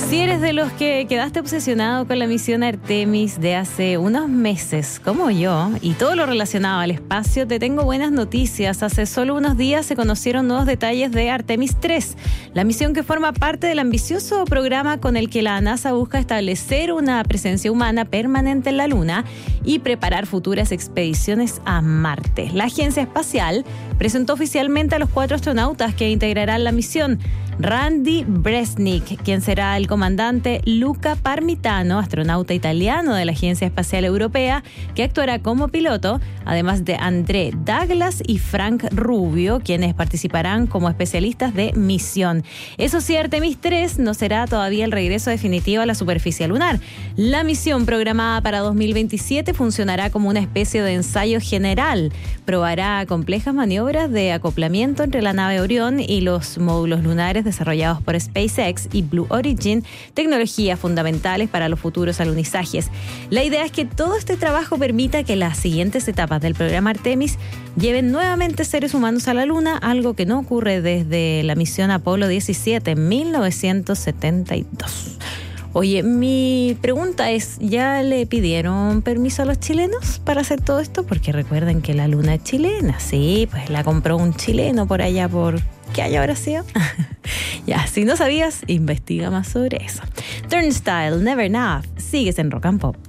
Si eres de los que quedaste obsesionado con la misión Artemis de hace unos meses, como yo, y todo lo relacionado al espacio, te tengo buenas noticias. Hace solo unos días se conocieron nuevos detalles de Artemis 3, la misión que forma parte del ambicioso programa con el que la NASA busca establecer una presencia humana permanente en la Luna y preparar futuras expediciones a Marte. La agencia espacial presentó oficialmente a los 4 astronautas que integrarán la misión. Randy Bresnik, quien será el comandante, Luca Parmitano, astronauta italiano de la Agencia Espacial Europea, que actuará como piloto, además de André Douglas y Frank Rubio, quienes participarán como especialistas de misión. Eso sí, Artemis 3 no será todavía el regreso definitivo a la superficie lunar. La misión programada para 2027 funcionará como una especie de ensayo general. Probará complejas maniobras de acoplamiento entre la nave Orión y los módulos lunares desarrollados por SpaceX y Blue Origin, tecnologías fundamentales para los futuros alunizajes. La idea es que todo este trabajo permita que las siguientes etapas del programa Artemis lleven nuevamente seres humanos a la Luna, algo que no ocurre desde la misión Apolo 17 en 1972. Oye, mi pregunta es, ¿ya le pidieron permiso a los chilenos para hacer todo esto? Porque recuerden que la Luna es chilena. Sí, pues la compró un chileno por allá por... ¿Qué año habrá sido? Ya, si no sabías, investiga más sobre eso. Turnstile, Never Enough. Sigues en Rock and Pop.